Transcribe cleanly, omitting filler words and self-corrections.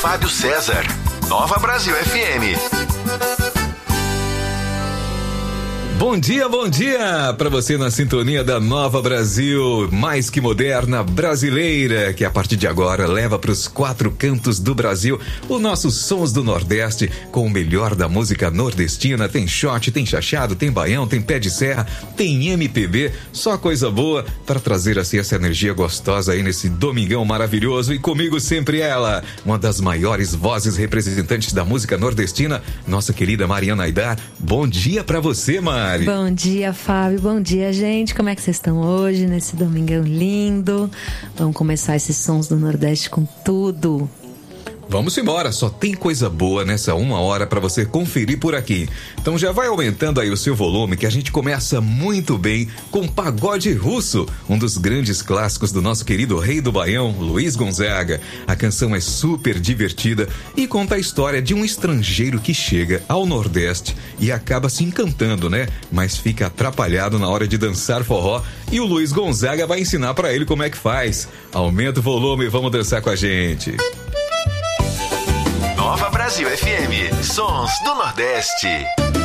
Fábio César, Nova Brasil FM. Bom dia para você na sintonia da Nova Brasil, mais que moderna, brasileira, que a partir de agora leva para os 4 cantos do Brasil os nossos sons do Nordeste com o melhor da música nordestina. Tem shot, tem chachado, tem baião, tem pé de serra, tem MPB, só coisa boa para trazer assim essa energia gostosa aí nesse domingão maravilhoso. E comigo sempre ela, uma das maiores vozes representantes da música nordestina, nossa querida Mariana Aidar. Bom dia para você, Mari. Bom dia, Fábio. Bom dia, gente. Como é que vocês estão hoje, nesse domingão lindo? Vamos começar esses sons do Nordeste com tudo. Vamos embora, só tem coisa boa nessa 1 hora para você conferir por aqui. Então já vai aumentando aí o seu volume que a gente começa muito bem com Pagode Russo, um dos grandes clássicos do nosso querido rei do Baião, Luiz Gonzaga. A canção é super divertida e conta a história de um estrangeiro que chega ao Nordeste e acaba se encantando, né? Mas fica atrapalhado na hora de dançar forró e o Luiz Gonzaga vai ensinar para ele como é que faz. Aumenta o volume e vamos dançar com a gente. Nova Brasil FM, sons do Nordeste.